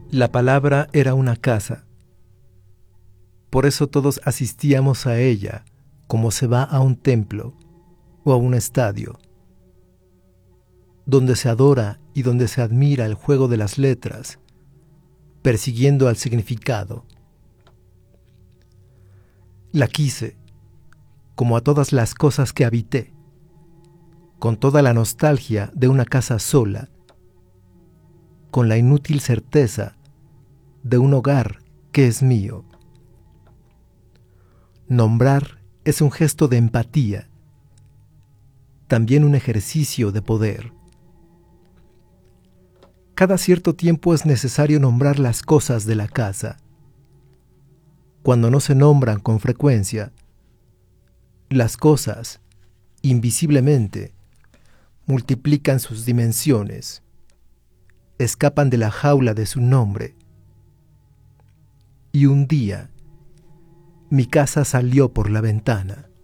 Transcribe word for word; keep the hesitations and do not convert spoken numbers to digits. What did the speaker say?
La palabra era una casa. Por eso todos asistíamos a ella como se va a un templo o a un estadio, donde se adora y donde se admira el juego de las letras, persiguiendo al significado. La quise, como a todas las cosas que habité, con toda la nostalgia de una casa sola, con la inútil certeza de un hogar que es mío. Nombrar es un gesto de empatía, también un ejercicio de poder. Cada cierto tiempo es necesario nombrar las cosas de la casa. Cuando no se nombran con frecuencia, las cosas, invisiblemente, multiplican sus dimensiones, escapan de la jaula de su nombre. Y un día, mi casa salió por la ventana.